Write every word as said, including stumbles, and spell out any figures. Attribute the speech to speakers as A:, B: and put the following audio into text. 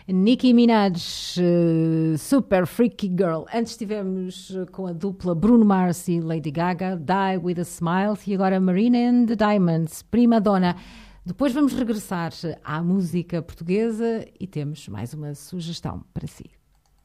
A: Nicki Minaj, uh, Super Freaky Girl. Antes estivemos com a dupla Bruno Mars e Lady Gaga, Die With A Smile, e agora Marina and the Diamonds, Prima Donna. Depois vamos regressar à música portuguesa e temos mais uma sugestão para si.